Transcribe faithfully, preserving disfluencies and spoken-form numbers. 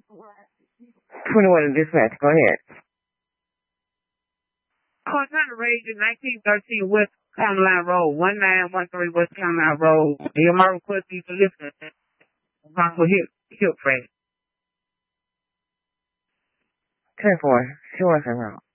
twenty-one in dispatch. Go ahead. Call trying to raise you nineteen thirteen West Caroline Road, one nine one three West Caroline Road. Hear my request you to listen. Possible hip, hip fracture. ten four. She wasn't wrong.